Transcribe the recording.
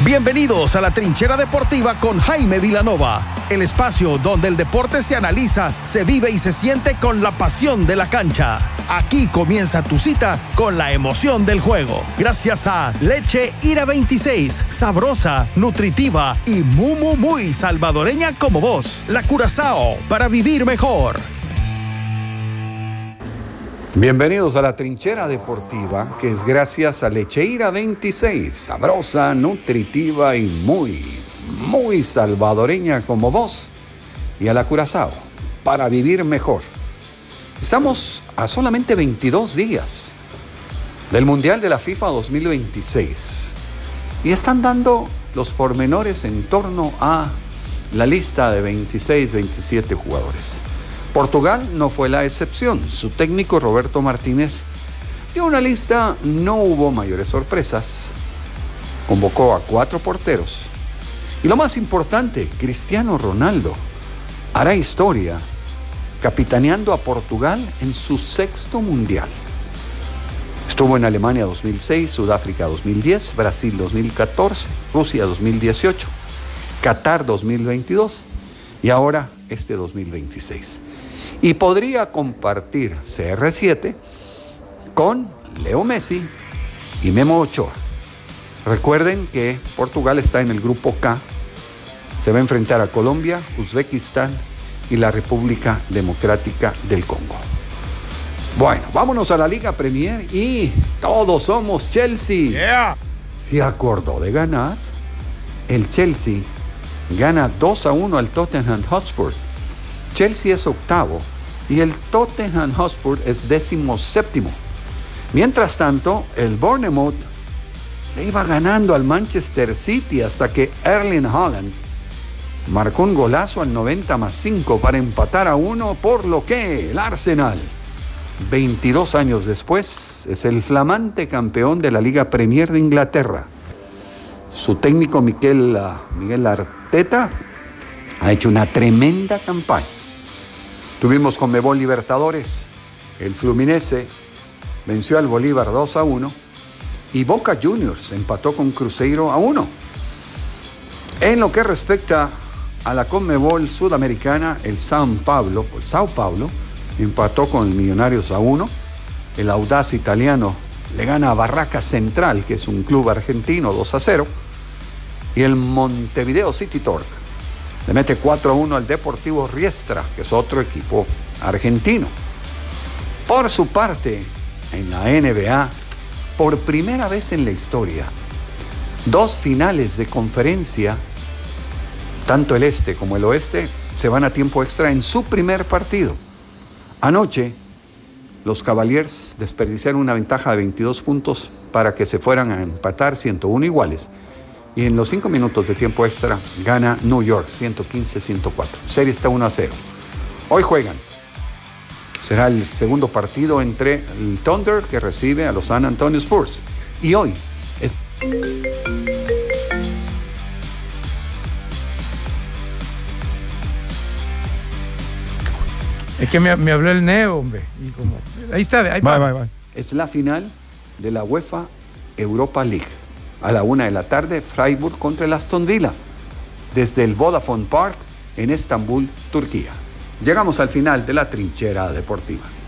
Bienvenidos a la Trinchera Deportiva con Jaime Vilanova, el espacio donde el deporte se analiza, se vive y se siente con la pasión de la cancha. Aquí comienza tu cita con la emoción del juego. Gracias a Leche Ira 26, sabrosa, nutritiva y muy salvadoreña como vos. La Curazao, para vivir mejor. Bienvenidos a la Trinchera Deportiva, que es gracias a Lecheira 26, sabrosa, nutritiva y muy salvadoreña como vos, y a la Curazao, para vivir mejor. Estamos a solamente 22 días del Mundial de la FIFA 2026 y están dando los pormenores en torno a la lista de 26-27 jugadores. Portugal no fue la excepción. Su técnico Roberto Martínez dio una lista, no hubo mayores sorpresas. Convocó a 4 porteros. Y lo más importante, Cristiano Ronaldo hará historia capitaneando a Portugal en su 6º mundial. Estuvo en Alemania 2006, Sudáfrica 2010, Brasil 2014, Rusia 2018, Qatar 2022 y ahora este 2026. Y podría compartir CR7 con Leo Messi y Memo Ochoa. Recuerden que Portugal está en el grupo K. Se va a enfrentar a Colombia, Uzbekistán y la República Democrática del Congo. Bueno, vámonos a la Liga Premier y todos somos Chelsea. Yeah. Se acordó de ganar. El Chelsea gana 2-1 al Tottenham Hotspur. Chelsea es 8º y el Tottenham Hotspur es 17º. Mientras tanto, el Bournemouth le iba ganando al Manchester City hasta que Erling Haaland marcó un golazo al 90+5 para empatar a 1, por lo que el Arsenal, 22 años después, es el flamante campeón de la Liga Premier de Inglaterra. Su técnico Miguel Arteta ha hecho una tremenda campaña. Tuvimos Conmebol Libertadores, el Fluminense venció al Bolívar 2-1 y Boca Juniors empató con Cruzeiro 1. En lo que respecta a la Conmebol Sudamericana, el Sao Paulo empató con el Millonarios 1. El Audaz italiano le gana a Barracas Central, que es un club argentino, 2-0. Y el Montevideo City Torque le mete 4-1 al Deportivo Riestra, que es otro equipo argentino. Por su parte, en la NBA, por primera vez en la historia, 2 finales de conferencia, tanto el este como el oeste, se van a tiempo extra en su primer partido. Anoche, los Cavaliers desperdiciaron una ventaja de 22 puntos para que se fueran a empatar 101 iguales. Y en los 5 minutos de tiempo extra gana New York 115-104. Serie está 1-0. Hoy juegan. Será el segundo partido entre el Thunder, que recibe a los San Antonio Spurs. Y hoy es... Es que me habló el Neo, hombre. Y como... Ahí está, ahí va. Es la final de la UEFA Europa League. A la 1 de la tarde, Freiburg contra el Aston Villa, desde el Vodafone Park en Estambul, Turquía. Llegamos al final de la Trinchera Deportiva.